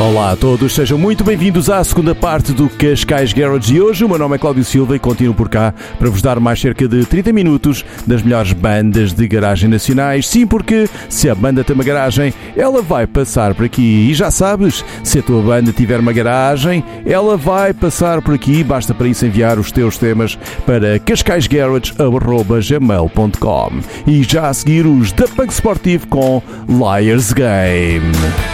Olá a todos, sejam muito bem-vindos à segunda parte do Cascais Garage de hoje. O meu nome é Cláudio Silva e continuo por cá para vos dar mais cerca de 30 minutos das melhores bandas de garagem nacionais. Sim, porque se a banda tem uma garagem, ela vai passar por aqui. E já sabes, se a tua banda tiver uma garagem, ela vai passar por aqui. Basta para isso enviar os teus temas para cascaisgarage@gmail.com. E já a seguir os da Punk Sportivo com Liar's Game.